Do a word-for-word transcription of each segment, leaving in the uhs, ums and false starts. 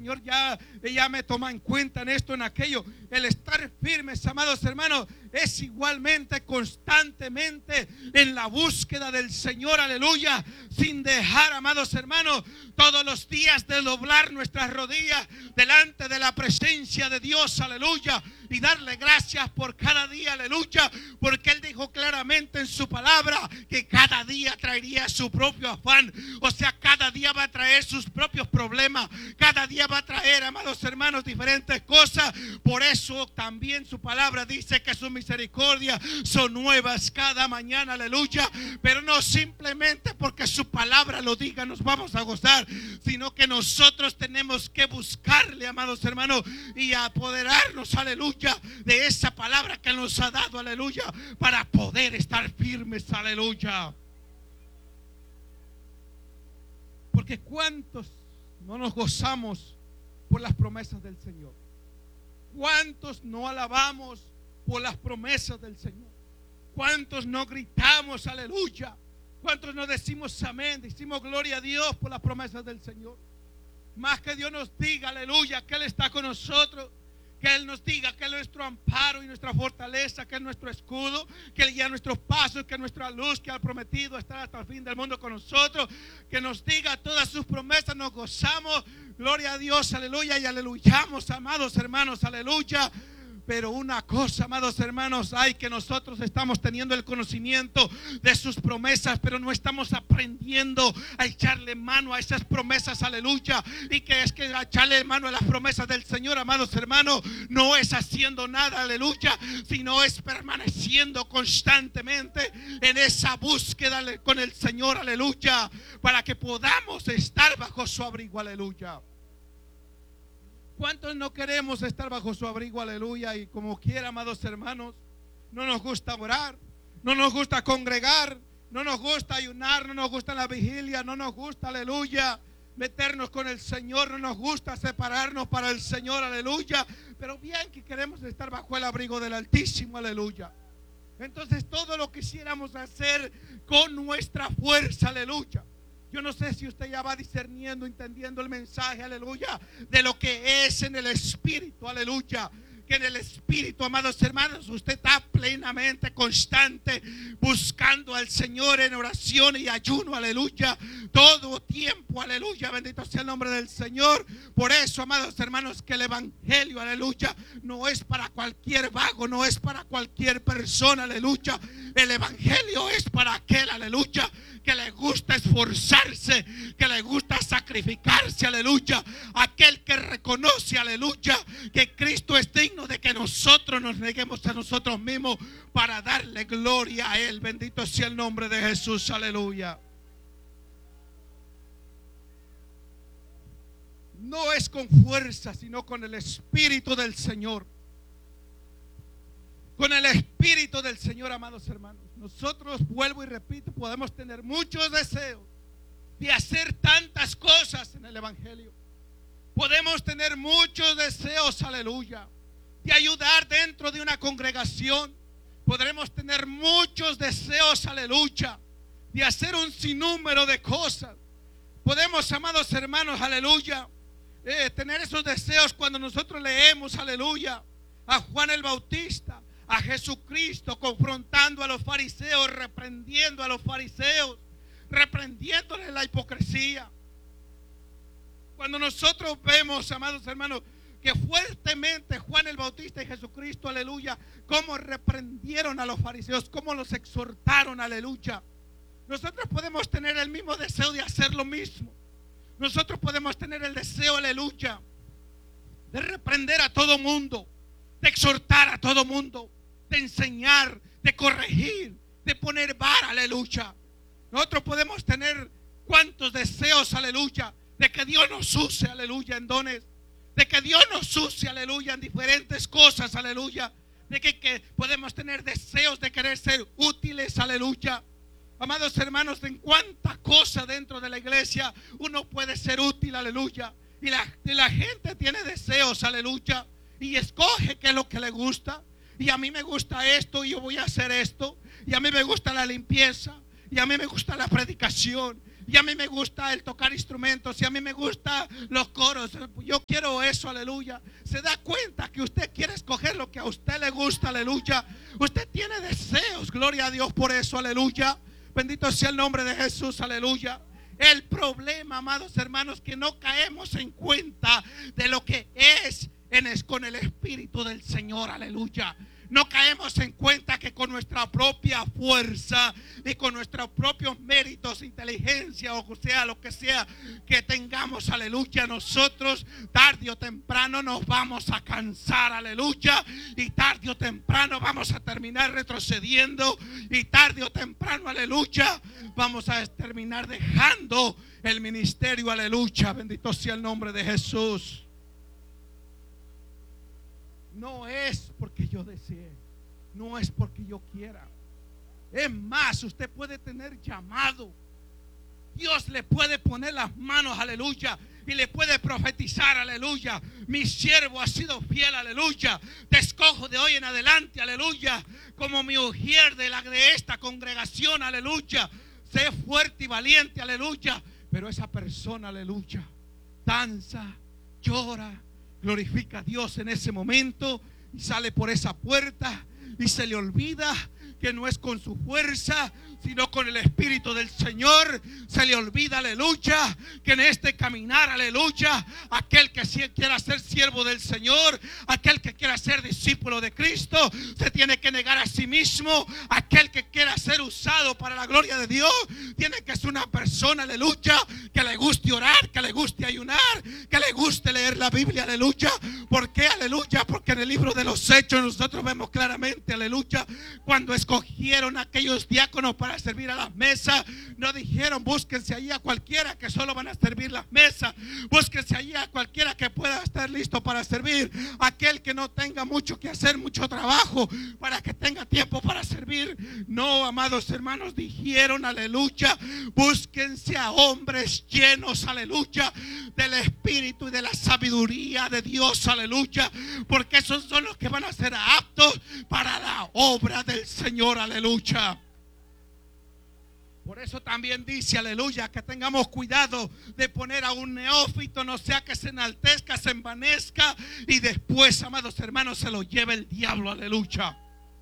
Señor ya, ya me toma en cuenta en esto, en aquello. El estar firmes, amados hermanos, es igualmente constantemente en la búsqueda del Señor, aleluya, sin dejar, amados hermanos, todos los días de doblar nuestras rodillas delante de la presencia de Dios, aleluya, y darle gracias por cada día, aleluya, porque Él dijo claramente en su palabra que cada día traería su propio afán. O sea, cada día va a traer sus propios problemas, cada día va a traer, amados hermanos, diferentes cosas. Por eso también su palabra dice que sus misericordias son nuevas cada mañana, aleluya. Pero no simplemente porque su palabra lo diga nos vamos a gozar, sino que nosotros tenemos que buscarle, amados hermanos, y apoderarnos, aleluya, de esa palabra que nos ha dado, aleluya, para poder estar firmes, aleluya. Porque cuántos no nos gozamos por las promesas del Señor, cuántos no alabamos por las promesas del Señor, cuántos no gritamos aleluya, cuántos no decimos amén, decimos gloria a Dios por las promesas del Señor. Más que Dios nos diga aleluya que Él está con nosotros, que Él nos diga que Él es nuestro amparo y nuestra fortaleza, que es nuestro escudo, que Él guía nuestros pasos, que es nuestra luz, que ha prometido estar hasta el fin del mundo con nosotros, que nos diga todas sus promesas, nos gozamos, gloria a Dios, aleluya, y aleluyamos, amados hermanos, aleluya. Pero una cosa, amados hermanos, hay que nosotros estamos teniendo el conocimiento de sus promesas, pero no estamos aprendiendo a echarle mano a esas promesas, aleluya. Y que es que echarle mano a las promesas del Señor, amados hermanos, no es haciendo nada, aleluya, sino es permaneciendo constantemente en esa búsqueda con el Señor, aleluya, para que podamos estar bajo su abrigo, aleluya. ¿Cuántos no queremos estar bajo su abrigo, aleluya? Y como quiera, amados hermanos, no nos gusta orar, no nos gusta congregar, no nos gusta ayunar, no nos gusta la vigilia, no nos gusta, aleluya, meternos con el Señor, no nos gusta separarnos para el Señor, aleluya. Pero bien que queremos estar bajo el abrigo del Altísimo, aleluya. Entonces todo lo quisiéramos hacer con nuestra fuerza, aleluya. Yo no sé si usted ya va discerniendo, entendiendo el mensaje, aleluya, de lo que es en el Espíritu, aleluya. Que en el Espíritu, amados hermanos, usted está plenamente constante buscando al Señor en oración y ayuno, aleluya, todo tiempo, aleluya, bendito sea el nombre del Señor. Por eso, amados hermanos, que el Evangelio, aleluya, no es para cualquier vago, no es para cualquier persona, aleluya. El Evangelio es para aquel, aleluya, que le gusta esforzarse, que le gusta sacrificarse, aleluya. Aquel que reconoce, aleluya, que Cristo es digno de que nosotros nos neguemos a nosotros mismos para darle gloria a Él. Bendito sea el nombre de Jesús, aleluya. No es con fuerza, sino con el Espíritu del Señor. Con el Espíritu del Señor, amados hermanos. Nosotros, vuelvo y repito, podemos tener muchos deseos de hacer tantas cosas en el Evangelio. Podemos tener muchos deseos, aleluya, de ayudar dentro de una congregación. Podremos tener muchos deseos, aleluya, de hacer un sinnúmero de cosas. Podemos, amados hermanos, aleluya, eh, tener esos deseos cuando nosotros leemos, aleluya, a Juan el Bautista, a Jesucristo confrontando a los fariseos, reprendiendo a los fariseos, reprendiéndoles la hipocresía. Cuando nosotros vemos, amados hermanos, que fuertemente Juan el Bautista y Jesucristo, aleluya, cómo reprendieron a los fariseos, cómo los exhortaron, aleluya. Nosotros podemos tener el mismo deseo de hacer lo mismo. Nosotros podemos tener el deseo, aleluya, de reprender a todo mundo, de exhortar a todo mundo, de enseñar, de corregir, de poner vara, aleluya. Nosotros podemos tener cuantos deseos, aleluya, de que Dios nos use, aleluya, en dones, de que Dios nos use, aleluya, en diferentes cosas, aleluya, de que, que podemos tener deseos de querer ser útiles, aleluya. Amados hermanos, en cuánta cosa dentro de la iglesia uno puede ser útil, aleluya. Y la, y la gente tiene deseos, aleluya, y escoge qué es lo que le gusta. Y a mí me gusta esto y yo voy a hacer esto. Y a mí me gusta la limpieza. Y a mí me gusta la predicación. y a mí me gusta el tocar instrumentos, y a mí me gusta los coros, yo quiero eso, aleluya. Se da cuenta que usted quiere escoger lo que a usted le gusta, aleluya. Usted tiene deseos, gloria a Dios por eso, aleluya. Bendito sea el nombre de Jesús, aleluya. El problema, amados hermanos, que no caemos en cuenta de lo que es en es con el Espíritu del Señor, aleluya. No caemos en cuenta que con nuestra propia fuerza y con nuestros propios méritos, inteligencia o sea lo que sea que tengamos, aleluya, nosotros tarde o temprano nos vamos a cansar, aleluya, y tarde o temprano vamos a terminar retrocediendo, y tarde o temprano, aleluya, vamos a terminar dejando el ministerio, aleluya. Bendito sea el nombre de Jesús. No es porque yo desee, no es porque yo quiera. Es más, usted puede tener llamado. Dios le puede poner las manos, aleluya, y le puede profetizar, aleluya. Mi siervo ha sido fiel, aleluya. Te escojo de hoy en adelante, aleluya, como mi ujier de, la, de esta congregación, aleluya. Sé fuerte y valiente, aleluya. Pero esa persona, aleluya, danza, llora, glorifica a Dios en ese momento y sale por esa puerta y se le olvida que no es con su fuerza, sino con el Espíritu del Señor. Se le olvida, aleluya, que en este caminar, aleluya, aquel que quiera ser siervo del Señor, aquel que quiera ser discípulo de Cristo, se tiene que negar a sí mismo. Aquel que quiera ser usado para la gloria de Dios, tiene que ser una persona, aleluya, que le guste orar, que le guste ayunar, que le guste leer la Biblia, aleluya. ¿Por qué, aleluya? Porque en el libro de los Hechos nosotros vemos claramente, aleluya, cuando escogieron a aquellos diáconos para servir a las mesas, no dijeron búsquense allí a cualquiera que solo van a servir las mesas, búsquense allí a cualquiera que pueda estar listo para servir, aquel que no tenga mucho que hacer, mucho trabajo, para que tenga tiempo para servir. No, amados hermanos, dijeron, aleluya, búsquense a hombres llenos, aleluya, del Espíritu y de la sabiduría de Dios, aleluya, porque esos son los que van a ser aptos para la obra del Señor, aleluya. Por eso también dice, aleluya, que tengamos cuidado de poner a un neófito, no sea que se enaltezca, se envanezca y después, amados hermanos, se lo lleve el diablo, aleluya.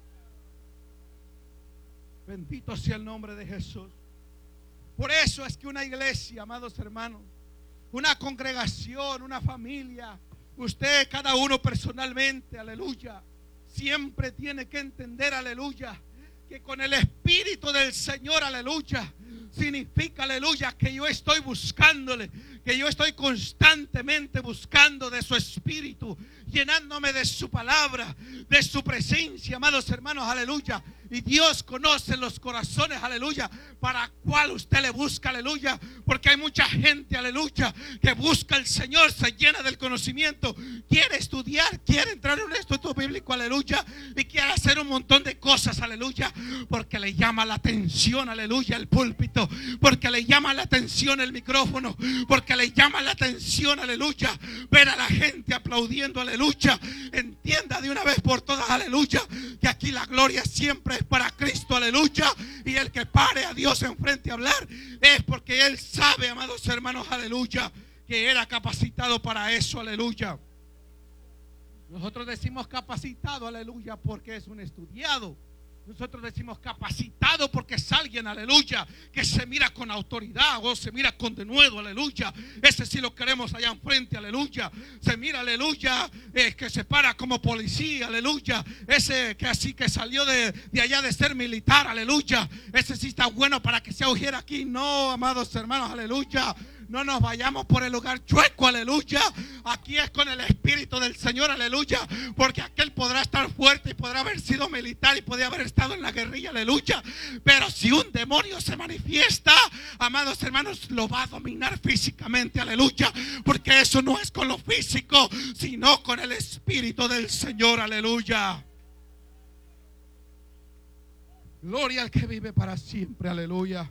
Bendito sea el nombre de Jesús. Por eso es que una iglesia, amados hermanos, una congregación, una familia, usted, cada uno personalmente, aleluya, siempre tiene que entender, aleluya, que con el Espíritu del Señor, aleluya, significa, aleluya, que yo estoy buscándole, que yo estoy constantemente buscando de su Espíritu, llenándome de su palabra, de su presencia, amados hermanos, aleluya. Y Dios conoce los corazones, aleluya, para cuál usted le busca, aleluya. Porque hay mucha gente, aleluya, que busca al Señor, se llena del conocimiento, quiere estudiar, quiere entrar en un estudio bíblico, aleluya, y quiere hacer un montón de cosas, aleluya, porque le llama la atención, aleluya, el púlpito, porque le llama la atención el micrófono, porque le llama la atención, aleluya, ver a la gente aplaudiendo, aleluya. Entienda de una vez por todas, aleluya, que aquí la gloria siempre es para Cristo, aleluya. Y el que pare a Dios enfrente a hablar es porque él sabe, amados hermanos, aleluya, que era capacitado para eso, aleluya. Nosotros decimos capacitado, aleluya, porque es un estudiado. Nosotros decimos capacitado porque es alguien, aleluya, que se mira con autoridad o se mira con denuedo, aleluya. Ese sí lo queremos allá enfrente, aleluya. Se mira, aleluya, eh, que se para como policía, aleluya. Ese que así que salió de, de allá de ser militar, aleluya. Ese sí está bueno para que se ujiera aquí. No, amados hermanos, aleluya. No nos vayamos por el lugar chueco, aleluya. Aquí es con el Espíritu del Señor, aleluya. Porque aquel podrá estar fuerte y podrá haber sido militar y podría haber estado en la guerrilla, aleluya. Pero si un demonio se manifiesta, amados hermanos, lo va a dominar físicamente, aleluya. Porque eso no es con lo físico, sino con el Espíritu del Señor, aleluya. Gloria al que vive para siempre, aleluya.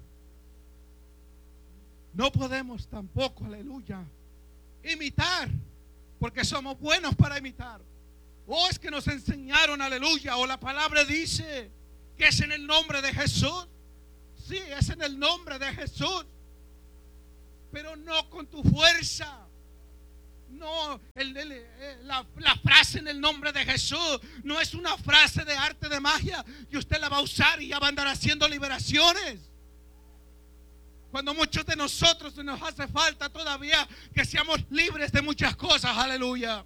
No podemos tampoco, aleluya, imitar, porque somos buenos para imitar. O es que nos enseñaron, aleluya, o la palabra dice que es en el nombre de Jesús. Sí, es en el nombre de Jesús. pero no con tu fuerza. No, el, el, la, la frase en el nombre de Jesús no es una frase de arte de magia y usted la va a usar y ya va a andar haciendo liberaciones. Cuando muchos de nosotros nos hace falta todavía que seamos libres de muchas cosas, aleluya.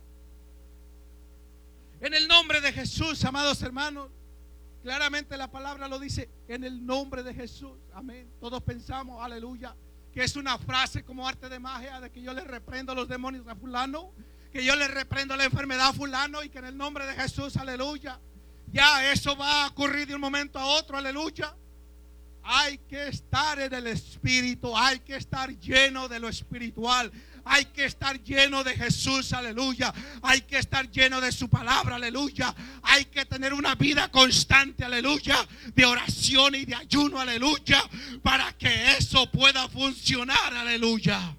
En el nombre de Jesús, amados hermanos, claramente la palabra lo dice, en el nombre de Jesús, amén. Todos pensamos, aleluya, que es una frase como arte de magia, de que yo le reprendo a los demonios a fulano, que yo le reprendo la enfermedad a fulano, y que en el nombre de Jesús, aleluya, ya eso va a ocurrir de un momento a otro, aleluya. Hay que estar en el Espíritu, hay que estar lleno de lo espiritual, hay que estar lleno de Jesús, aleluya. Hay que estar lleno de su palabra, aleluya. Hay que tener una vida constante, aleluya, de oración y de ayuno, aleluya, para que eso pueda funcionar, aleluya.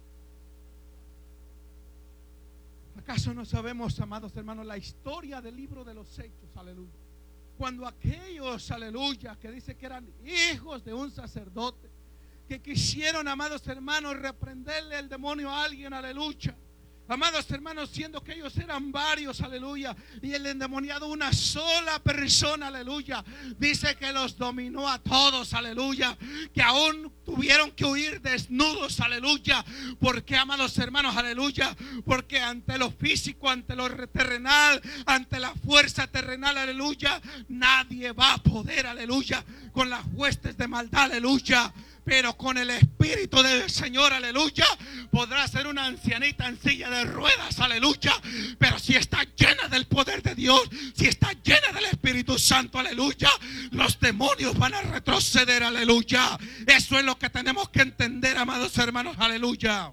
¿Acaso no sabemos, amados hermanos, la historia del libro de los Hechos, aleluya? Cuando aquellos, aleluya, que dice que eran hijos de un sacerdote, que quisieron, amados hermanos, reprenderle el demonio a alguien, aleluya. Amados hermanos, siendo que ellos eran varios, aleluya, y el endemoniado una sola persona, aleluya, dice que los dominó a todos, aleluya, que aún tuvieron que huir desnudos, aleluya. ¿Por qué, amados hermanos, aleluya? Porque ante lo físico, ante lo terrenal, ante la fuerza terrenal, aleluya, nadie va a poder, aleluya, con las huestes de maldad, aleluya. Pero con el Espíritu del Señor, aleluya, podrá ser una ancianita en silla de ruedas, aleluya. Pero si está llena del poder de Dios, si está llena del Espíritu Santo, aleluya, los demonios van a retroceder, aleluya. Eso es lo que tenemos que entender, amados hermanos, aleluya.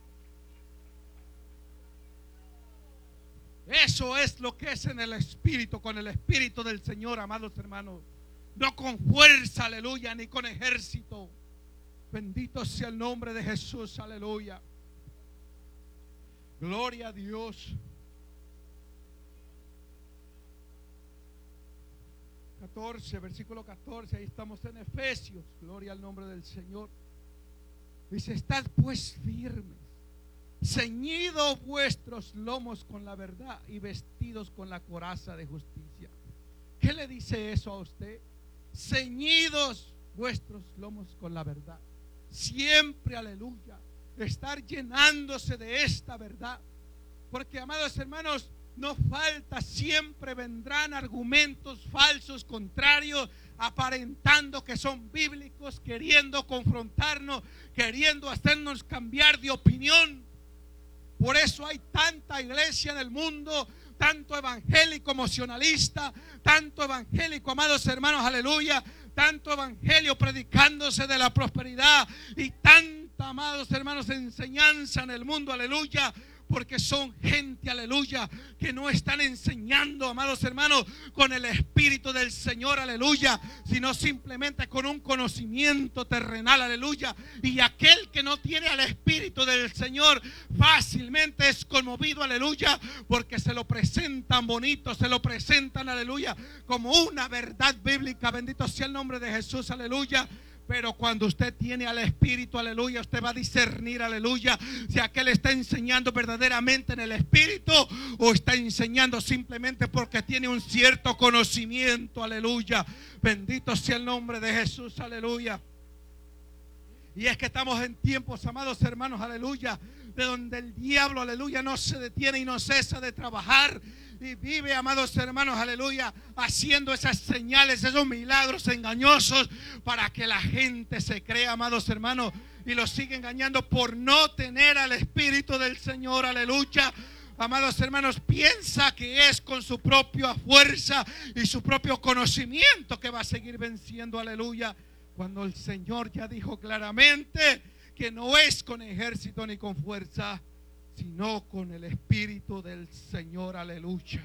Eso es lo que es en el Espíritu, con el Espíritu del Señor, amados hermanos. No con fuerza, aleluya, ni con ejército. Bendito sea el nombre de Jesús, aleluya. Gloria a Dios. catorce, versículo catorce, ahí estamos en Efesios. Gloria al nombre del Señor. Dice: estad pues firmes, ceñidos vuestros lomos con la verdad y vestidos con la coraza de justicia. ¿Qué le dice eso a usted? Ceñidos vuestros lomos con la verdad. Siempre, aleluya, estar llenándose de esta verdad. Porque, amados hermanos, no falta, siempre vendrán argumentos falsos, contrarios, aparentando que son bíblicos, queriendo confrontarnos, queriendo hacernos cambiar de opinión. Por eso hay tanta iglesia en el mundo, tanto evangélico emocionalista, tanto evangélico, amados hermanos, aleluya, tanto evangelio predicándose de la prosperidad y tanta, amados hermanos, enseñanza en el mundo, aleluya. Porque son gente, aleluya, que no están enseñando, amados hermanos, con el Espíritu del Señor, aleluya, sino simplemente con un conocimiento terrenal, aleluya. Y aquel que no tiene al Espíritu del Señor fácilmente es conmovido, aleluya, porque se lo presentan bonito, se lo presentan, aleluya, como una verdad bíblica. Bendito sea el nombre de Jesús, aleluya. Pero cuando usted tiene al Espíritu, aleluya, usted va a discernir, aleluya, si aquel está enseñando verdaderamente en el Espíritu o está enseñando simplemente porque tiene un cierto conocimiento, aleluya. Bendito sea el nombre de Jesús, aleluya. Y es que estamos en tiempos, amados hermanos, aleluya, de donde el diablo, aleluya, no se detiene y no cesa de trabajar. Y vive, amados hermanos, aleluya, haciendo esas señales, esos milagros engañosos para que la gente se crea, amados hermanos, y los sigue engañando por no tener al Espíritu del Señor, aleluya. Amados hermanos, piensa que es con su propia fuerza y su propio conocimiento que va a seguir venciendo, aleluya, cuando el Señor ya dijo claramente que no es con ejército ni con fuerza, sino con el Espíritu del Señor, aleluya.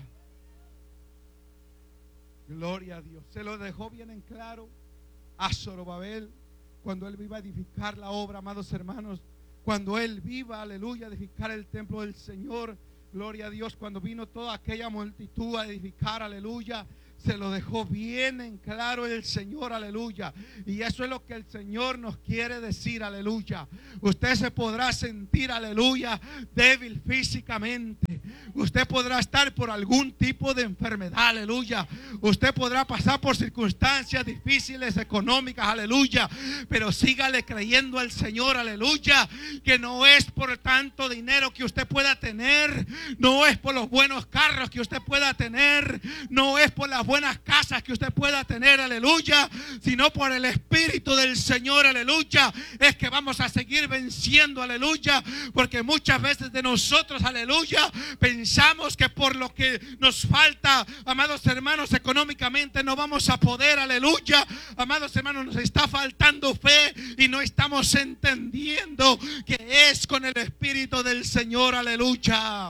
Gloria a Dios. Se lo dejó bien en claro a Zorobabel cuando él iba a edificar la obra, amados hermanos, cuando él viva, aleluya, a edificar el templo del Señor. Gloria a Dios. Cuando vino toda aquella multitud a edificar, aleluya, Se lo dejó bien en claro el Señor, aleluya. Y eso es lo que el Señor nos quiere decir, aleluya. Usted se podrá sentir, aleluya, débil físicamente. Usted podrá estar por algún tipo de enfermedad, aleluya. Usted podrá pasar por circunstancias difíciles económicas, aleluya. Pero sígale creyendo al Señor, aleluya. Que no es por tanto dinero que usted pueda tener, no es por los buenos carros que usted pueda tener, no es por las buenas buenas casas que usted pueda tener, aleluya, sino por el Espíritu del Señor, aleluya, es que vamos a seguir venciendo, aleluya, porque muchas veces de nosotros, aleluya, pensamos que por lo que nos falta, amados hermanos, económicamente no vamos a poder, aleluya, amados hermanos, nos está faltando fe y no estamos entendiendo que es con el Espíritu del Señor, aleluya.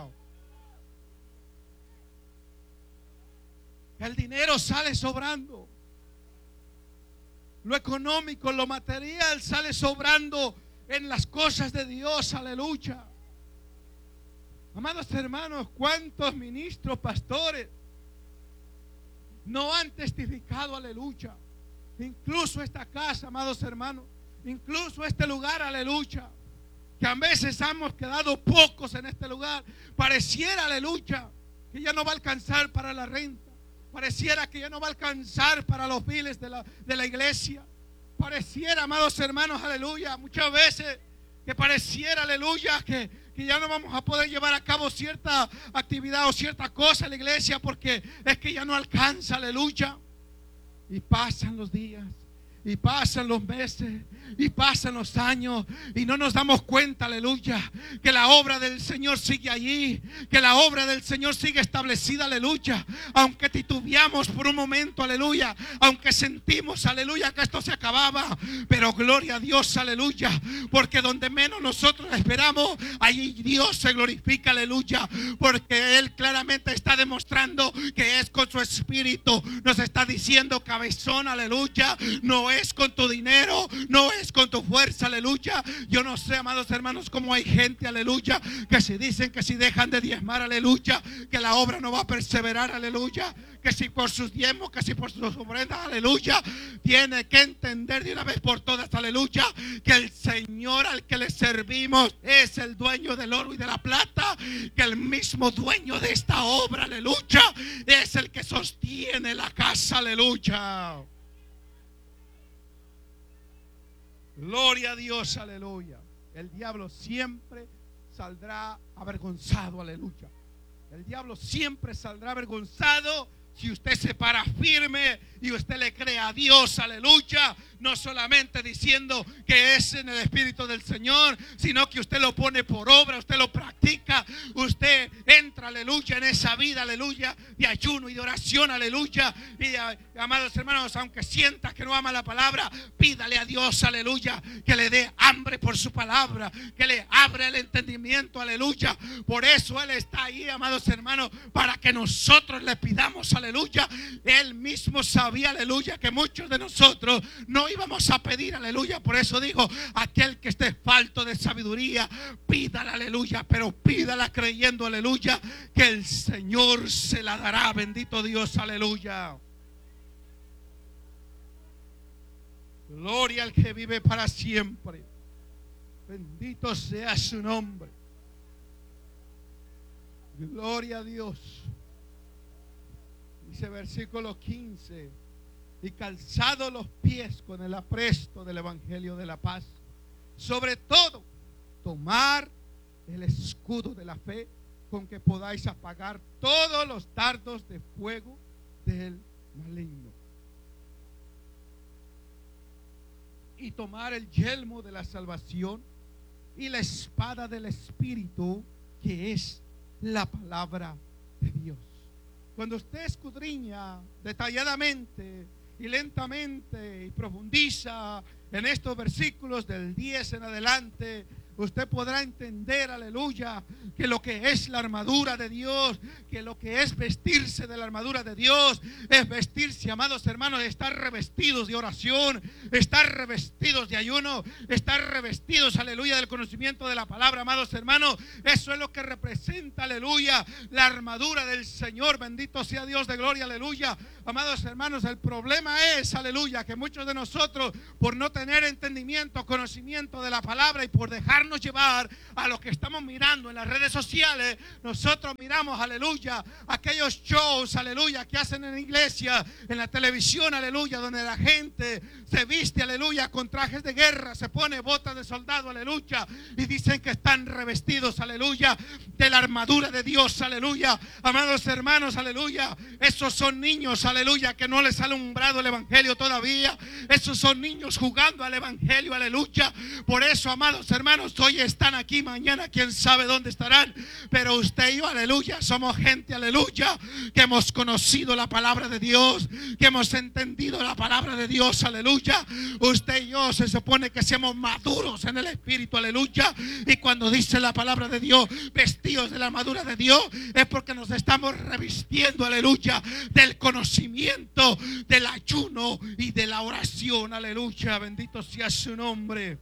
El dinero sale sobrando. Lo económico, lo material sale sobrando en las cosas de Dios, aleluya. Amados hermanos, ¿cuántos ministros, pastores no han testificado, aleluya? Incluso esta casa, amados hermanos, incluso este lugar, aleluya, que a veces hemos quedado pocos en este lugar. Pareciera, aleluya, que ya no va a alcanzar para la renta. Pareciera que ya no va a alcanzar para los biles de la, de la iglesia. Pareciera, amados hermanos, aleluya, muchas veces que pareciera, aleluya, que, que ya no vamos a poder llevar a cabo cierta actividad o cierta cosa en la iglesia porque es que ya no alcanza, aleluya. Y pasan los días, y pasan los meses, y pasan los años, y no nos damos cuenta, aleluya, que la obra del Señor sigue allí, que la obra del Señor sigue establecida, aleluya. Aunque titubeamos por un momento, aleluya, aunque sentimos, aleluya, que esto se acababa, pero gloria a Dios, aleluya, porque donde menos nosotros esperamos, allí Dios se glorifica, aleluya, porque Él claramente está demostrando que es con su Espíritu. Nos está diciendo, cabezón, aleluya, no es con tu dinero, no es con tu fuerza, aleluya. Yo no sé, amados hermanos, cómo hay gente, aleluya, que si dicen que si dejan de diezmar, aleluya, que la obra no va a perseverar, aleluya, que si por sus diezmos, que si por sus ofrendas, aleluya. Tiene que entender de una vez por todas, aleluya, que el Señor al que le servimos es el dueño del oro y de la plata, que el mismo dueño de esta obra, aleluya, es el que sostiene la casa, aleluya. Gloria a Dios, aleluya. El diablo siempre saldrá avergonzado, aleluya. El diablo siempre saldrá avergonzado si usted se para firme y usted le cree a Dios, aleluya. No solamente diciendo que es en el Espíritu del Señor, sino que usted lo pone por obra, usted lo practica, usted entra, aleluya, en esa vida, aleluya, de ayuno y de oración, aleluya. Y amados hermanos, aunque sienta que no ama la palabra, pídale a Dios, aleluya, que le dé hambre por su palabra, que le abra el entendimiento, aleluya. Por eso Él está ahí, amados hermanos, para que nosotros le pidamos, aleluya. Él mismo sabía, aleluya, que muchos de nosotros no íbamos a pedir, aleluya. Por eso dijo, aquel que esté falto de sabiduría, pídala, aleluya, pero pídala creyendo, aleluya, que el Señor se la dará. Bendito Dios, aleluya. Gloria al que vive para siempre. Bendito sea su nombre. Gloria a Dios. Dice versículo quince: y calzados los pies con el apresto del evangelio de la paz, sobre todo tomar el escudo de la fe, con que podáis apagar todos los dardos de fuego del maligno, y tomar el yelmo de la salvación y la espada del Espíritu, que es la palabra de Dios. Cuando usted escudriña detalladamente y lentamente y profundiza en estos versículos del diez en adelante, usted podrá entender, aleluya, que lo que es la armadura de Dios, que lo que es vestirse de la armadura de Dios, es vestirse, amados hermanos, de estar revestidos de oración, estar revestidos de ayuno, estar revestidos, aleluya, del conocimiento de la palabra, amados hermanos. Eso es lo que representa, aleluya, la armadura del Señor. Bendito sea Dios de gloria, aleluya. Amados hermanos, el problema es, aleluya, que muchos de nosotros, por no tener entendimiento, conocimiento de la palabra y por dejarnos llevar a lo que estamos mirando en las redes sociales, nosotros miramos, aleluya, aquellos shows, aleluya, que hacen en la iglesia, en la televisión, aleluya, donde la gente se viste, aleluya, con trajes de guerra, se pone botas de soldado, aleluya, y dicen que están revestidos, aleluya, de la armadura de Dios, aleluya. Amados hermanos, aleluya, esos son niños, aleluya, que no les ha alumbrado el evangelio todavía. Esos son niños jugando al evangelio, aleluya. Por eso, amados hermanos, hoy están aquí, mañana quién sabe dónde estarán, pero usted y yo, aleluya, somos gente, aleluya, que hemos conocido la palabra de Dios, que hemos entendido la palabra de Dios, aleluya. Usted y yo se supone que seamos maduros en el espíritu, aleluya. Y cuando dice la palabra de Dios, vestidos de la armadura de Dios, es porque nos estamos revistiendo, aleluya, del conocimiento, del ayuno y de la oración, aleluya. Bendito sea su nombre.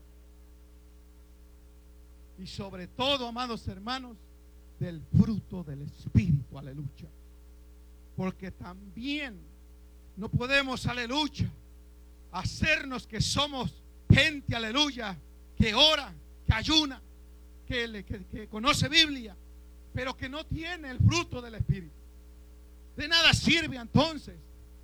Y sobre todo, amados hermanos, del fruto del Espíritu, aleluya. Porque también no podemos, aleluya, hacernos que somos gente, aleluya, que ora, que ayuna, que, le, que, que conoce Biblia, pero que no tiene el fruto del Espíritu. De nada sirve entonces.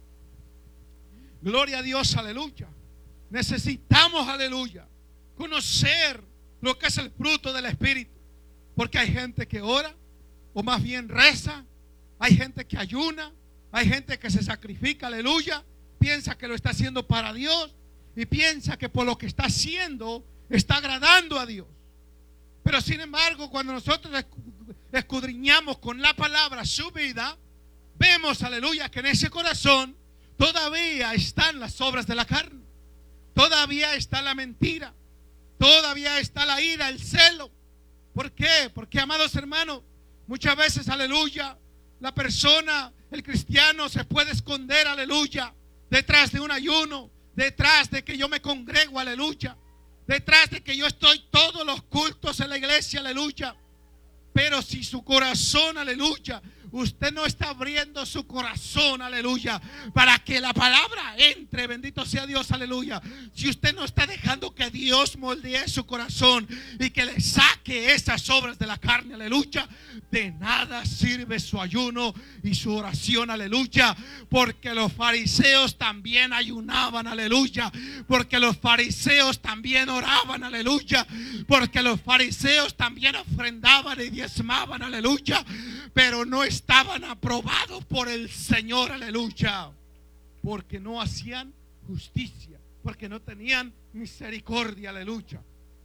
Gloria a Dios, aleluya. Necesitamos, aleluya, conocer lo que es el fruto del Espíritu. Porque hay gente que ora, o más bien reza, hay gente que ayuna, hay gente que se sacrifica, aleluya, piensa que lo está haciendo para Dios y piensa que por lo que está haciendo está agradando a Dios. Pero sin embargo, cuando nosotros escudriñamos con la palabra su vida, vemos, aleluya, que en ese corazón todavía están las obras de la carne, todavía está la mentira, todavía está la ira, el celo. ¿Por qué? Porque, amados hermanos, muchas veces, aleluya, la persona, el cristiano, se puede esconder, aleluya, detrás de un ayuno, detrás de que yo me congrego, aleluya, detrás de que yo estoy todos los cultos en la iglesia, aleluya. Pero si su corazón, aleluya, usted no está abriendo su corazón, aleluya, para que la palabra entre, bendito sea Dios, aleluya. Si usted no está dejando que Dios moldee su corazón y que le saque esas obras de la carne, aleluya, de nada sirve su ayuno y su oración, aleluya. Porque los fariseos también ayunaban, aleluya. Porque los fariseos también oraban, aleluya. Porque los fariseos también ofrendaban y diezmaban, aleluya. Pero no estaban aprobados por el Señor, aleluya, porque no hacían justicia, porque no tenían misericordia, aleluya.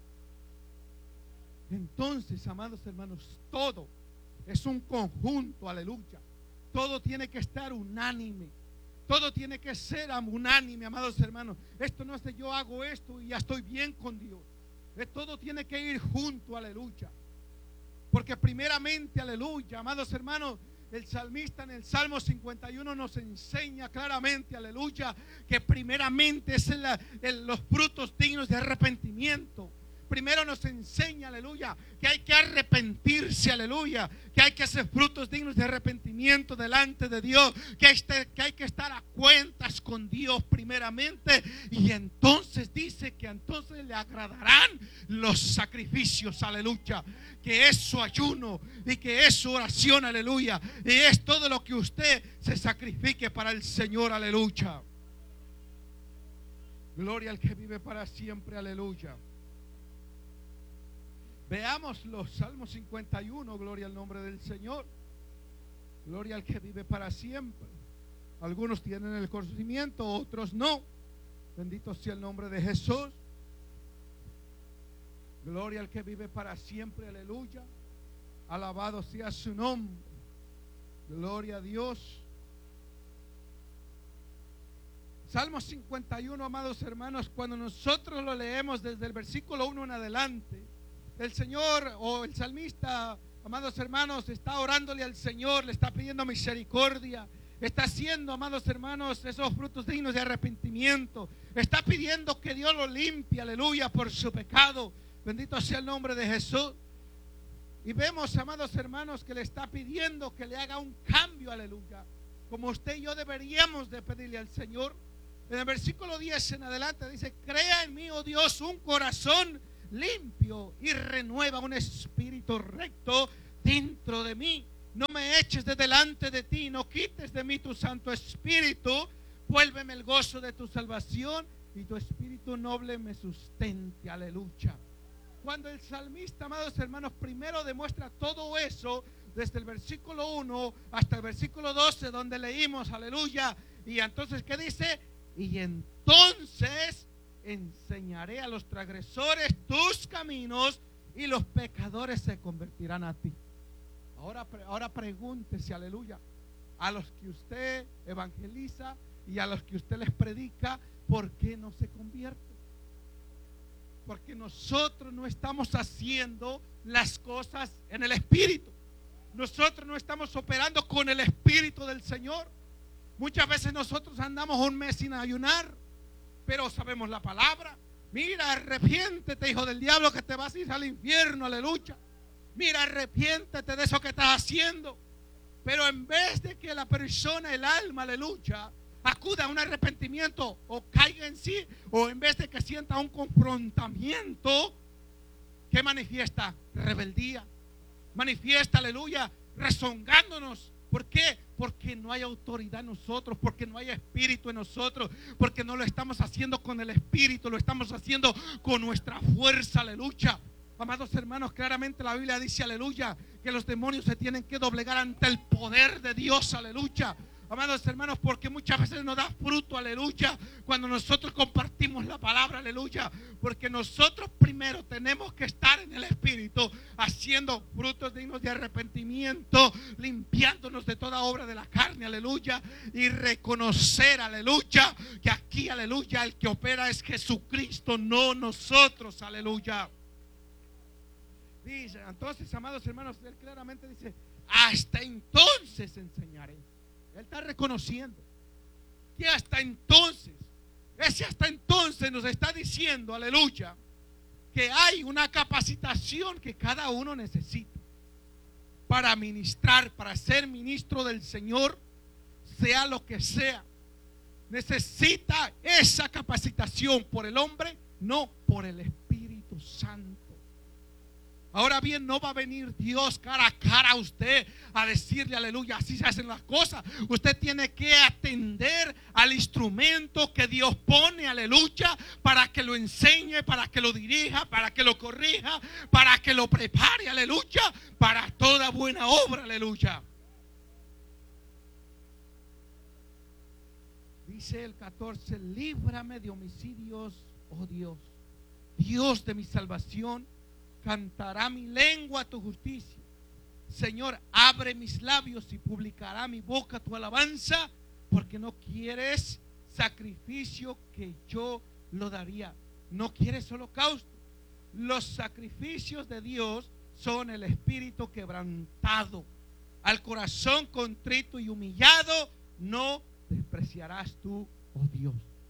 Entonces, amados hermanos, todo es un conjunto, aleluya. Todo tiene que estar unánime, todo tiene que ser unánime, amados hermanos. Esto no es de yo hago esto y ya estoy bien con Dios. Todo tiene que ir junto, aleluya. Porque primeramente, aleluya, amados hermanos, el salmista en el Salmo cincuenta y uno nos enseña claramente, aleluya, que primeramente es el, el, los frutos dignos de arrepentimiento. Primero nos enseña, aleluya, que hay que arrepentirse, aleluya, que hay que hacer frutos dignos de arrepentimiento delante de Dios, que hay, que hay que estar a cuentas con Dios primeramente, y entonces dice que entonces le agradarán los sacrificios, aleluya, que es su ayuno y que es su oración, aleluya, y es todo lo que usted se sacrifique para el Señor, aleluya. Gloria al que vive para siempre, aleluya. Veamos los Salmos cincuenta y uno, gloria al nombre del Señor. Gloria al que vive para siempre. Algunos tienen el conocimiento, otros no. Bendito sea el nombre de Jesús. Gloria al que vive para siempre, aleluya. Alabado sea su nombre. Gloria a Dios. Salmo cincuenta y uno, amados hermanos, cuando nosotros lo leemos desde el versículo uno en adelante, el Señor o el salmista, amados hermanos, está orándole al Señor, le está pidiendo misericordia, está haciendo, amados hermanos, esos frutos dignos de arrepentimiento, está pidiendo que Dios lo limpie, aleluya, por su pecado. Bendito sea el nombre de Jesús. Y vemos, amados hermanos, que le está pidiendo que le haga un cambio, aleluya, como usted y yo deberíamos de pedirle al Señor. En el versículo diez en adelante dice: crea en mí, oh Dios, un corazón limpio y renueva un espíritu recto dentro de mí. No me eches de delante de ti, no quites de mí tu Santo Espíritu. Vuélveme el gozo de tu salvación y tu espíritu noble me sustente. Aleluya. Cuando el salmista, amados hermanos, primero demuestra todo eso, desde el versículo uno hasta el versículo doce, donde leímos, aleluya. Y entonces, ¿qué dice? Y entonces enseñaré a los transgresores tus caminos y los pecadores se convertirán a ti. Ahora, ahora pregúntese, aleluya, a los que usted evangeliza y a los que usted les predica, ¿por qué no se convierten? Porque nosotros no estamos haciendo las cosas en el Espíritu. Nosotros no estamos operando con el Espíritu del Señor. Muchas veces nosotros andamos un mes sin ayunar, pero sabemos la palabra. Mira, arrepiéntete, hijo del diablo, que te vas a ir al infierno, aleluya. Mira, arrepiéntete de eso que estás haciendo. Pero en vez de que la persona, el alma, aleluya, acuda a un arrepentimiento o caiga en sí, o en vez de que sienta un confrontamiento, ¿qué manifiesta? Rebeldía. Manifiesta, aleluya, rezongándonos. ¿Por qué? Porque no hay autoridad en nosotros, porque no hay espíritu en nosotros, porque no lo estamos haciendo con el espíritu, lo estamos haciendo con nuestra fuerza, aleluya. Amados hermanos, claramente la Biblia dice, aleluya, que los demonios se tienen que doblegar ante el poder de Dios, aleluya. Amados hermanos, porque muchas veces nos da fruto, aleluya, cuando nosotros compartimos la palabra, aleluya. Porque nosotros primero tenemos que estar en el Espíritu, haciendo frutos dignos de arrepentimiento, limpiándonos de toda obra de la carne, aleluya. Y reconocer, aleluya, que aquí, aleluya, el que opera es Jesucristo, no nosotros, aleluya. Dice, entonces, amados hermanos, él claramente dice, hasta entonces enseñaré. Él está reconociendo que hasta entonces, ese hasta entonces nos está diciendo, aleluya, que hay una capacitación que cada uno necesita para ministrar, para ser ministro del Señor, sea lo que sea. Necesita esa capacitación por el hombre, no por el Espíritu Santo. Ahora bien, no va a venir Dios cara a cara a usted a decirle, aleluya, así se hacen las cosas. Usted tiene que atender al instrumento que Dios pone, aleluya, para que lo enseñe, para que lo dirija, para que lo corrija, para que lo prepare, aleluya, para toda buena obra, aleluya. Dice el catorce, líbrame de homicidios, oh Dios, Dios de mi salvación. Cantará mi lengua tu justicia. Señor, abre mis labios y publicará mi boca tu alabanza, porque no quieres sacrificio que yo lo daría. No quieres holocausto. Los sacrificios de Dios son el espíritu quebrantado. Al corazón contrito y humillado no despreciarás tú, oh Dios.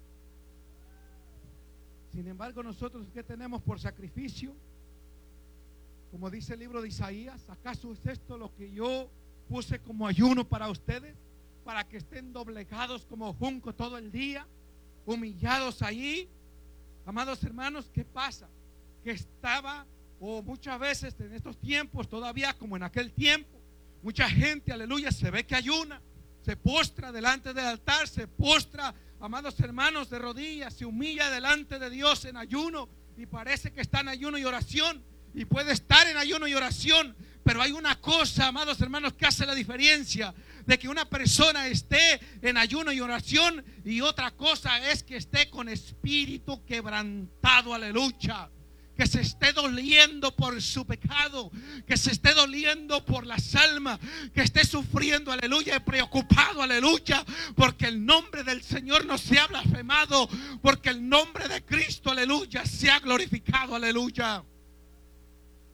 Sin embargo, nosotros, ¿qué tenemos por sacrificio? Como dice el libro de Isaías, ¿acaso es esto lo que yo puse como ayuno para ustedes? Para que estén doblegados como junco todo el día, humillados allí. Amados hermanos, ¿qué pasa? Que estaba, o muchas veces en estos tiempos, todavía como en aquel tiempo, mucha gente, aleluya, se ve que ayuna, se postra delante del altar, se postra, amados hermanos, de rodillas, se humilla delante de Dios en ayuno y parece que está en ayuno y oración. Y puede estar en ayuno y oración, pero hay una cosa, amados hermanos, que hace la diferencia de que una persona esté en ayuno y oración, y otra cosa es que esté con espíritu quebrantado, aleluya. Que se esté doliendo por su pecado, que se esté doliendo por las almas, que esté sufriendo, aleluya, y preocupado, aleluya, porque el nombre del Señor no sea blasfemado, porque el nombre de Cristo, aleluya, sea glorificado, aleluya.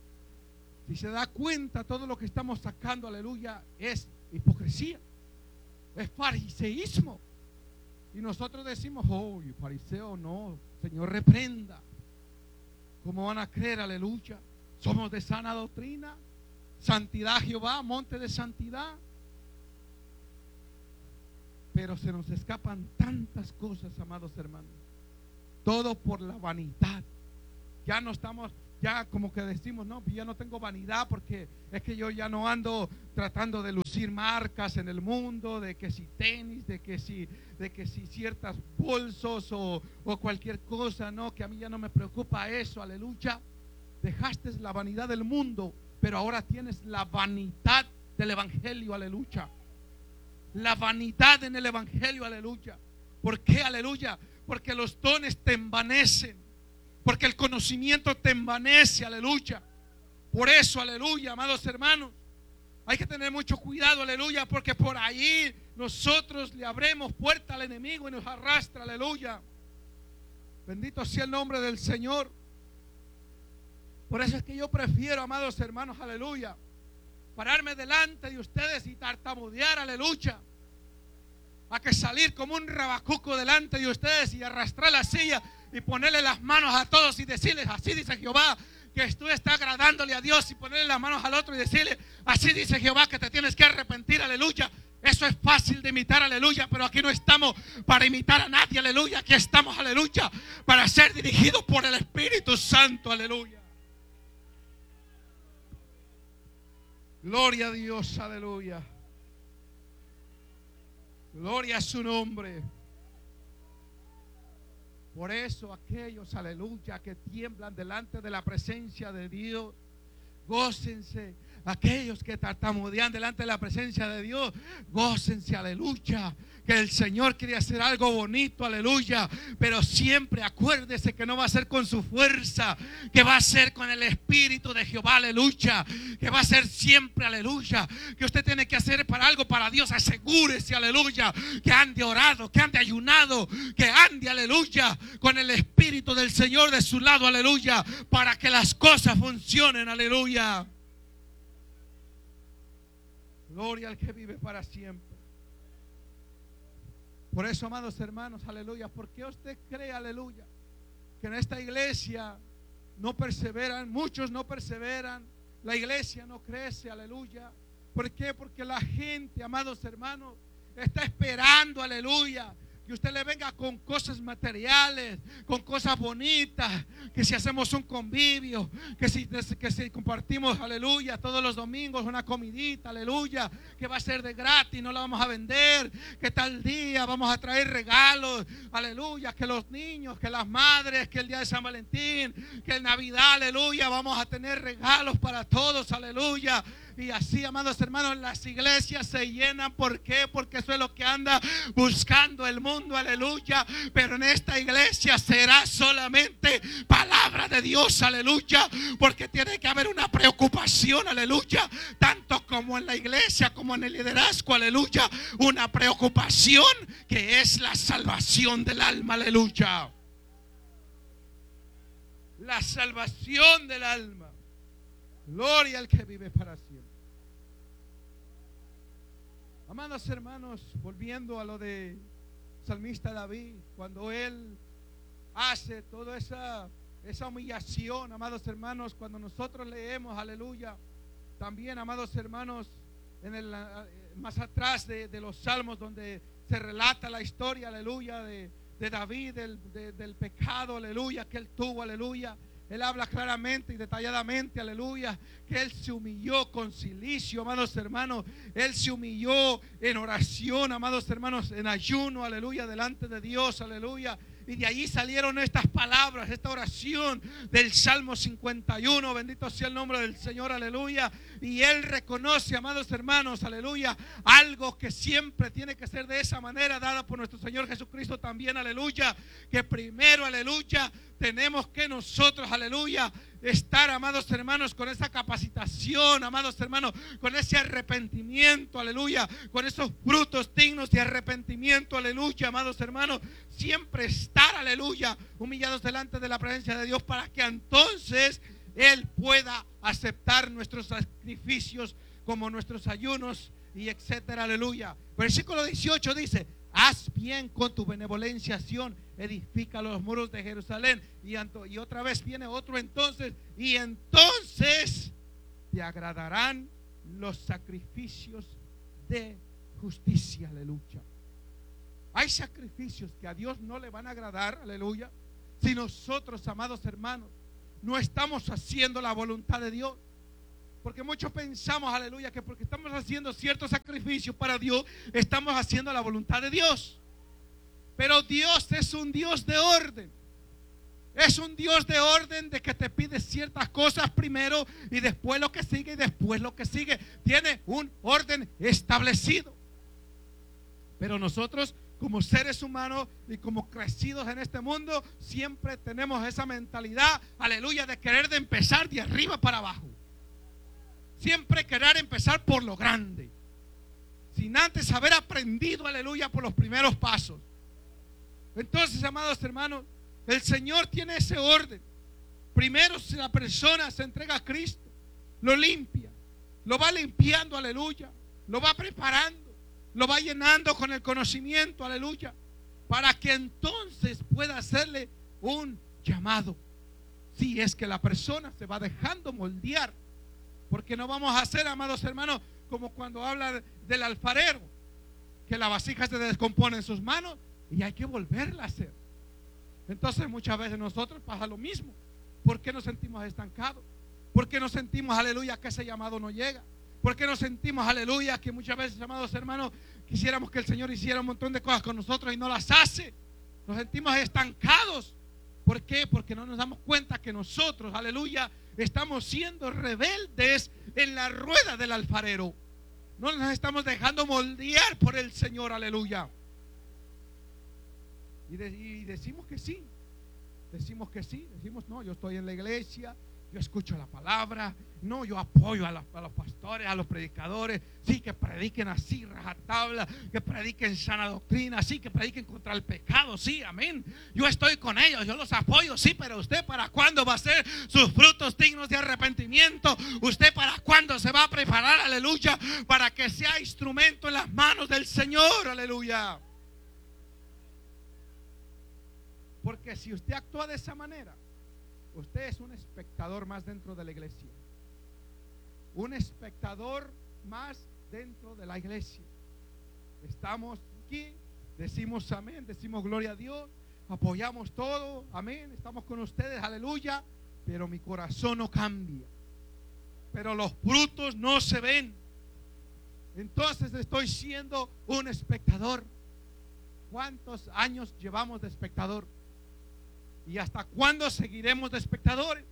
Si se da cuenta, todo lo que estamos sacando, aleluya, es hipocresía, es fariseísmo. Y nosotros decimos, oh, fariseo no, Señor reprenda. ¿Cómo van a creer, aleluya? Somos de sana doctrina, santidad Jehová, monte de santidad. Pero se nos escapan tantas cosas, amados hermanos. Todo por la vanidad. Ya no estamos, ya como que decimos, no, ya no tengo vanidad porque es que yo ya no ando tratando de lucir marcas en el mundo, de que si tenis, de que si, de que si ciertas bolsos o, o cualquier cosa, no, que a mí ya no me preocupa eso, aleluya. Dejaste la vanidad del mundo, pero ahora tienes la vanidad del evangelio, aleluya. La vanidad en el evangelio, aleluya. ¿Por qué, aleluya? Porque los dones te envanecen. Porque el conocimiento te envanece, aleluya. Por eso, aleluya, amados hermanos, hay que tener mucho cuidado, aleluya, porque por ahí nosotros le abremos puerta al enemigo y nos arrastra, aleluya. Bendito sea el nombre del Señor. Por eso es que yo prefiero, amados hermanos, aleluya, pararme delante de ustedes y tartamudear, aleluya, a que salir como un rabacuco delante de ustedes y arrastrar la silla y ponerle las manos a todos y decirles, así dice Jehová, que tú estás agradándole a Dios, y ponerle las manos al otro y decirle, así dice Jehová, que te tienes que arrepentir, aleluya. Eso es fácil de imitar, aleluya, pero aquí no estamos para imitar a nadie, aleluya. Aquí estamos, aleluya, para ser dirigidos por el Espíritu Santo, aleluya. Gloria a Dios, aleluya. Gloria a su nombre. Por eso aquellos, aleluya, que tiemblan delante de la presencia de Dios, gócense. Aquellos que tartamudean delante de la presencia de Dios, gócense, aleluya. Que el Señor quiere hacer algo bonito, aleluya. Pero siempre acuérdese que no va a ser con su fuerza, que va a ser con el Espíritu de Jehová, aleluya. Que va a ser siempre, aleluya. Que usted tiene que hacer para algo para Dios, asegúrese, aleluya, que ande orado, que ande ayunado, que ande, aleluya, con el Espíritu del Señor de su lado, aleluya, para que las cosas funcionen, aleluya. Gloria al que vive para siempre. Por eso, amados hermanos, aleluya, ¿por qué usted cree, aleluya, que en esta iglesia no perseveran? Muchos no perseveran, la iglesia no crece, aleluya. ¿Por qué? Porque la gente, amados hermanos, está esperando, aleluya, que usted le venga con cosas materiales, con cosas bonitas, que si hacemos un convivio, que si, que si compartimos, aleluya, todos los domingos una comidita, aleluya, que va a ser de gratis, no la vamos a vender, que tal día vamos a traer regalos, aleluya, que los niños, que las madres, que el día de San Valentín, que el Navidad, aleluya, vamos a tener regalos para todos, aleluya. Y así, amados hermanos, las iglesias se llenan. ¿Por qué? Porque eso es lo que anda buscando el mundo, aleluya. Pero en esta iglesia será solamente palabra de Dios, aleluya. Porque tiene que haber una preocupación, aleluya, tanto como en la iglesia como en el liderazgo, aleluya. Una preocupación que es la salvación del alma, aleluya. La salvación del alma. Gloria al que vive para siempre. Amados hermanos, volviendo a lo de salmista David, cuando él hace toda esa, esa humillación, amados hermanos, cuando nosotros leemos, aleluya, también, amados hermanos, en el, más atrás de, de los salmos, donde se relata la historia, aleluya, de, de David, del, de, del pecado, aleluya, que él tuvo, aleluya. Él habla claramente y detalladamente, aleluya, que él se humilló con cilicio, amados hermanos. Él se humilló en oración, amados hermanos, en ayuno, aleluya, delante de Dios, aleluya. Y de allí salieron estas palabras, esta oración del Salmo cincuenta y uno. Bendito sea el nombre del Señor, aleluya. Y él reconoce, amados hermanos, aleluya, algo que siempre tiene que ser de esa manera, dada por nuestro Señor Jesucristo también, aleluya. Que primero, aleluya, tenemos que nosotros, aleluya, estar, amados hermanos, con esa capacitación, amados hermanos, con ese arrepentimiento, aleluya, con esos frutos dignos de arrepentimiento, aleluya, amados hermanos, siempre estar, aleluya, humillados delante de la presencia de Dios, para que entonces Él pueda aceptar nuestros sacrificios como nuestros ayunos y etcétera, aleluya. Versículo dieciocho dice: haz bien con tu benevolencia, Sión, edifica los muros de Jerusalén. Y, y otra vez viene otro entonces, y entonces te agradarán los sacrificios de justicia, aleluya. Hay sacrificios que a Dios no le van a agradar, aleluya, si nosotros, amados hermanos, no estamos haciendo la voluntad de Dios. Porque muchos pensamos, aleluya, que porque estamos haciendo ciertos sacrificios para Dios, estamos haciendo la voluntad de Dios. Pero Dios es un Dios de orden. Es un Dios de orden, de que te pide ciertas cosas primero y después lo que sigue y después lo que sigue. Tiene un orden establecido. Pero nosotros, como seres humanos y como crecidos en este mundo, siempre tenemos esa mentalidad, aleluya, de querer de empezar de arriba para abajo. Siempre querer empezar por lo grande, sin antes haber aprendido, aleluya, por los primeros pasos. Entonces, amados hermanos, el Señor tiene ese orden. Primero, si la persona se entrega a Cristo, lo limpia, lo va limpiando, aleluya, lo va preparando, lo va llenando con el conocimiento, aleluya, para que entonces pueda hacerle un llamado. Si es que la persona se va dejando moldear. Porque no vamos a hacer, amados hermanos, como cuando habla del alfarero, que la vasija se descompone en sus manos y hay que volverla a hacer. Entonces muchas veces nosotros pasa lo mismo. ¿Por qué nos sentimos estancados? ¿Por qué nos sentimos, aleluya, que ese llamado no llega? ¿Por qué nos sentimos, aleluya, que muchas veces, amados hermanos, quisiéramos que el Señor hiciera un montón de cosas con nosotros y no las hace? Nos sentimos estancados. ¿Por qué? Porque no nos damos cuenta que nosotros, aleluya, estamos siendo rebeldes en la rueda del alfarero. No nos estamos dejando moldear por el Señor, aleluya. Y, de, y decimos que sí. Decimos que sí. Decimos, no, yo estoy en la iglesia, yo escucho la palabra, no, yo apoyo a, la, a los pastores, a los predicadores, sí, que prediquen así, rajatabla, que prediquen sana doctrina, sí, que prediquen contra el pecado, sí, amén. Yo estoy con ellos, yo los apoyo, sí, pero usted para cuándo va a hacer sus frutos dignos de arrepentimiento, usted para cuándo se va a preparar, aleluya, para que sea instrumento en las manos del Señor, aleluya. Porque si usted actúa de esa manera, usted es un espectador más dentro de la iglesia. Un espectador más dentro de la iglesia. Estamos aquí, decimos amén, decimos gloria a Dios, apoyamos todo, amén, estamos con ustedes, aleluya, pero mi corazón no cambia. Pero los frutos no se ven. Entonces estoy siendo un espectador. ¿Cuántos años llevamos de espectador? ¿Y hasta cuándo seguiremos de espectadores?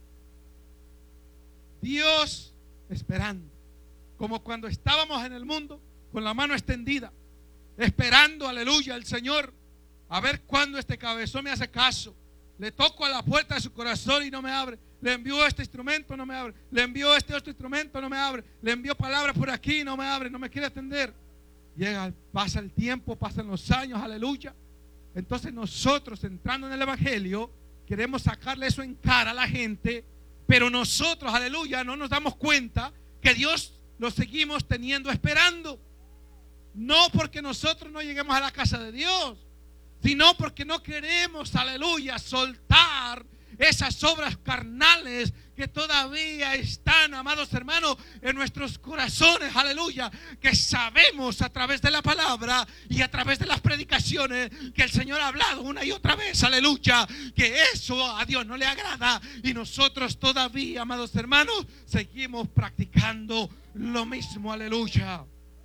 Dios esperando, como cuando estábamos en el mundo con la mano extendida, esperando, aleluya, al Señor, a ver cuándo este cabezón me hace caso. Le toco a la puerta de su corazón y no me abre. Le envió este instrumento, no me abre. Le envió este otro instrumento, no me abre. Le envió palabras por aquí, no me abre, no me quiere atender. Llega, pasa el tiempo, pasan los años, aleluya. Entonces nosotros, entrando en el evangelio, queremos sacarle eso en cara a la gente, pero nosotros, aleluya, no nos damos cuenta que Dios lo seguimos teniendo esperando. No porque nosotros no lleguemos a la casa de Dios, sino porque no queremos, aleluya, soltar esas obras carnales que todavía están, amados hermanos, en nuestros corazones, aleluya, que sabemos a través de la palabra y a través de las predicaciones que el Señor ha hablado una y otra vez, aleluya, que eso a Dios no le agrada y nosotros todavía, amados hermanos, seguimos practicando lo mismo, aleluya.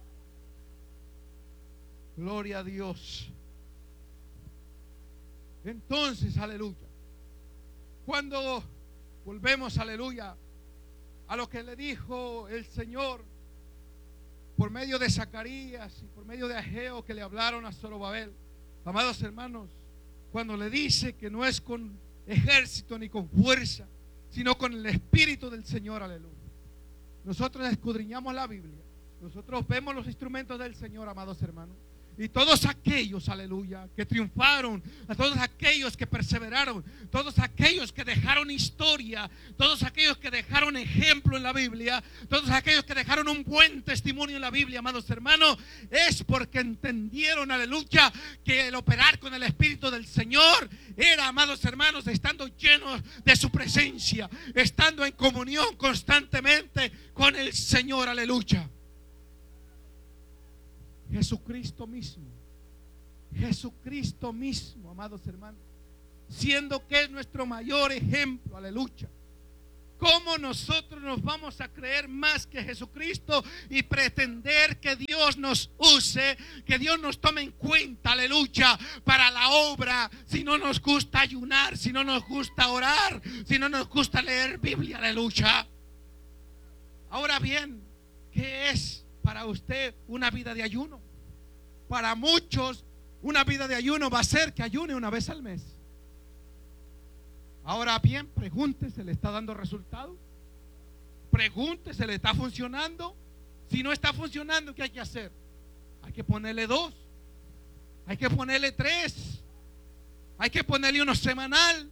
Gloria a Dios. Entonces, aleluya, cuando volvemos, aleluya, a lo que le dijo el Señor por medio de Zacarías y por medio de Ageo, que le hablaron a Zorobabel, amados hermanos, cuando le dice que no es con ejército ni con fuerza, sino con el Espíritu del Señor, aleluya. Nosotros escudriñamos la Biblia, nosotros vemos los instrumentos del Señor, amados hermanos, Y todos aquellos, aleluya, que triunfaron, a todos aquellos que perseveraron, todos aquellos que dejaron historia, todos aquellos que dejaron ejemplo en la Biblia, todos aquellos que dejaron un buen testimonio en la Biblia, amados hermanos, es porque entendieron, aleluya, que el operar con el Espíritu del Señor era, amados hermanos, estando llenos de su presencia, estando en comunión constantemente con el Señor, aleluya. Jesucristo mismo, Jesucristo mismo, amados hermanos, siendo que es nuestro mayor ejemplo, aleluya. ¿Cómo nosotros nos vamos a creer más que Jesucristo y pretender que Dios nos use, que Dios nos tome en cuenta, aleluya, para la obra, si no nos gusta ayunar, si no nos gusta orar, si no nos gusta leer Biblia, aleluya? Ahora bien, ¿qué es para usted una vida de ayuno? Para muchos, una vida de ayuno va a ser que ayune una vez al mes. Ahora bien, pregúntese, ¿le está dando resultado? Pregúntese, ¿le está funcionando? Si no está funcionando, ¿qué hay que hacer? Hay que ponerle dos, hay que ponerle tres, hay que ponerle uno semanal.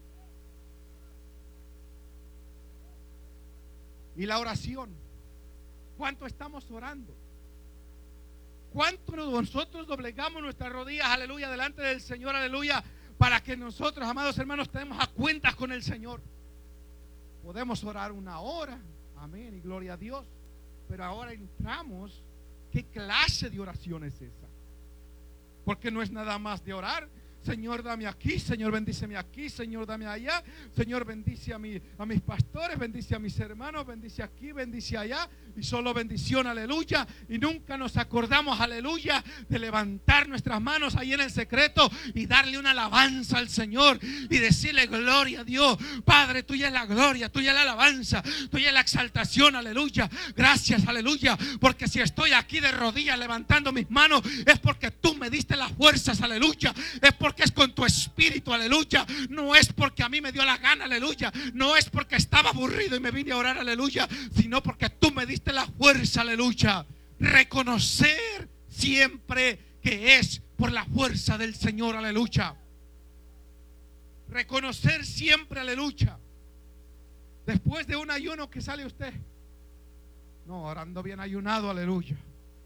Y la oración, ¿cuánto estamos orando? ¿Cuánto nosotros doblegamos nuestras rodillas, aleluya, delante del Señor, aleluya, para que nosotros, amados hermanos, estemos a cuentas con el Señor? Podemos orar una hora, amén, y gloria a Dios, pero ahora entramos, ¿qué clase de oración es esa? Porque no es nada más de orar. Señor, dame aquí, Señor, bendíceme aquí, Señor, dame allá, Señor, bendice a, mi, a mis pastores, bendice a mis hermanos, bendice aquí, bendice allá, y solo bendición, aleluya. Y nunca nos acordamos, aleluya, de levantar nuestras manos ahí en el secreto y darle una alabanza al Señor y decirle gloria a Dios. Padre, tuya es la gloria, tuya es la alabanza, tuya es la exaltación, aleluya. Gracias, aleluya, porque si estoy aquí de rodillas levantando mis manos es porque tú me diste las fuerzas, aleluya. Es porque es con tu espíritu, aleluya. No es porque a mí me dio la gana, aleluya. No es porque estaba aburrido y me vine a orar, aleluya, sino porque tú me diste la fuerza, aleluya. Reconocer siempre que es por la fuerza del Señor, aleluya. Reconocer siempre, aleluya. Después de un ayuno, que sale usted? No, ahora ando bien ayunado, aleluya.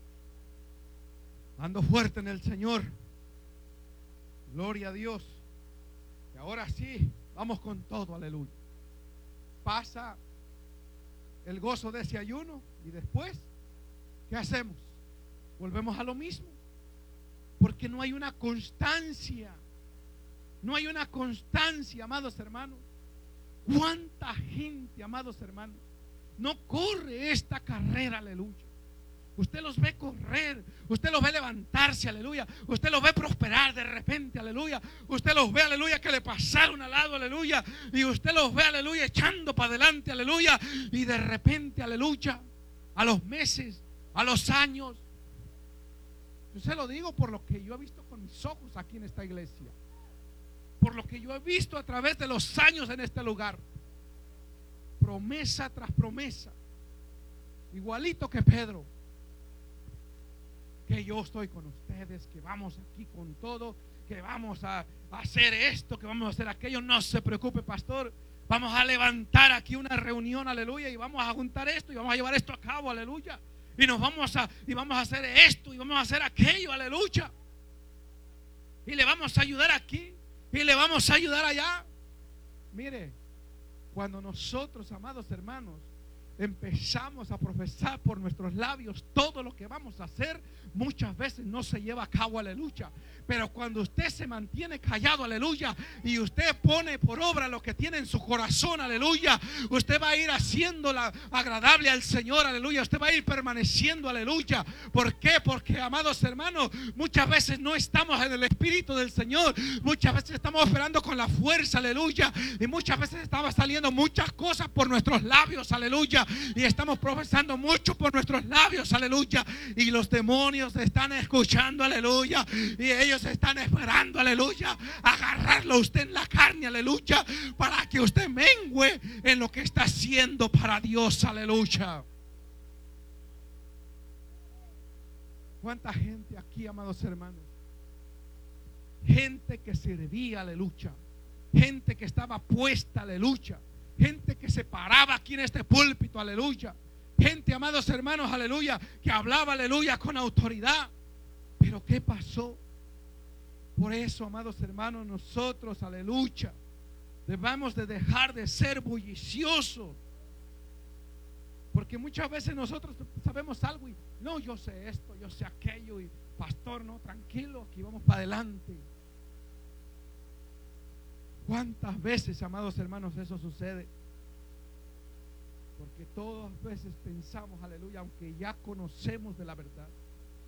Ando fuerte en el Señor. Gloria a Dios. Y ahora sí, vamos con todo, aleluya. Pasa el gozo de ese ayuno y después, ¿qué hacemos? Volvemos a lo mismo. Porque no hay una constancia. No hay una constancia, amados hermanos. ¿Cuánta gente, amados hermanos, no corre esta carrera, aleluya? Usted los ve correr, usted los ve levantarse, aleluya. Usted los ve prosperar de repente, aleluya. Usted los ve, aleluya, que le pasaron al lado, aleluya. Y usted los ve, aleluya, echando para adelante, aleluya. Y de repente, aleluya, a los meses, a los años. Yo se lo digo por lo que yo he visto con mis ojos aquí en esta iglesia. Por lo que yo he visto a través de los años en este lugar. Promesa tras promesa. Igualito que Pedro. Que yo estoy con ustedes, que vamos aquí con todo, que vamos a, a hacer esto, que vamos a hacer aquello. No se preocupe, pastor. Vamos a levantar aquí una reunión, aleluya, y vamos a juntar esto y vamos a llevar esto a cabo, aleluya. Y nos vamos a y vamos a hacer esto y vamos a hacer aquello, aleluya. Y le vamos a ayudar aquí y le vamos a ayudar allá. Mire, cuando nosotros, amados hermanos, empezamos a profesar por nuestros labios todo lo que vamos a hacer, muchas veces no se lleva a cabo, aleluya. Pero cuando usted se mantiene callado, aleluya, y usted pone por obra lo que tiene en su corazón, aleluya, usted va a ir haciéndola agradable al Señor, aleluya. Usted va a ir permaneciendo, aleluya. ¿Por qué? Porque, amados hermanos, muchas veces no estamos en el Espíritu del Señor. Muchas veces estamos esperando con la fuerza, aleluya. Y muchas veces estamos saliendo muchas cosas por nuestros labios, aleluya. Y estamos profesando mucho por nuestros labios, aleluya. Y los demonios están escuchando, aleluya. Y ellos están esperando, aleluya, agarrarlo a usted en la carne, aleluya, para que usted mengüe en lo que está haciendo para Dios, aleluya. ¿Cuánta gente aquí, amados hermanos? Gente que servía, aleluya. Gente que estaba puesta, aleluya. Gente que se paraba aquí en este púlpito, aleluya. Gente, amados hermanos, aleluya, que hablaba, aleluya, con autoridad. Pero ¿qué pasó? Por eso, amados hermanos, nosotros, aleluya, debemos de dejar de ser bulliciosos. Porque muchas veces nosotros sabemos algo y no, yo sé esto, yo sé aquello, y pastor, no, tranquilo, aquí vamos para adelante. ¿Cuántas veces, amados hermanos, eso sucede? Porque todas veces pensamos, aleluya, aunque ya conocemos de la verdad,